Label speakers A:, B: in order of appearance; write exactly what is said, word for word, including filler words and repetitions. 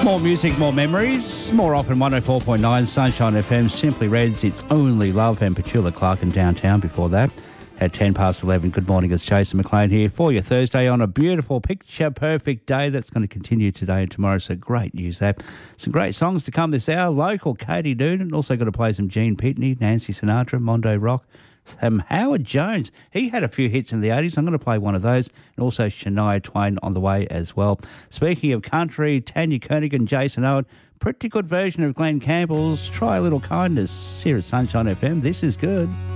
A: More music, more memories. More often one oh four point nine Sunshine F M. Simply Red's It's Only Love and Petula Clark in Downtown before that. At ten past eleven, good morning, it's Jason McLean here for your Thursday on a beautiful, picture-perfect day that's going to continue today and tomorrow, so great news that. Some great songs to come this hour. Local, Katie Noonan, also going to play some Gene Pitney, Nancy Sinatra, Mondo Rock, some Howard Jones. He had a few hits in the eighties. I'm going to play one of those, and also Shania Twain on the way as well. Speaking of country, Tanya Koenig and Jason Owen, pretty good version of Glenn Campbell's Try a Little Kindness here at Sunshine F M. This is good.